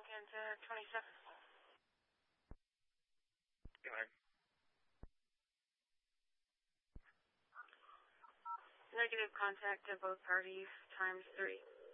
into 27. Go ahead. Negative contact to both parties ×3.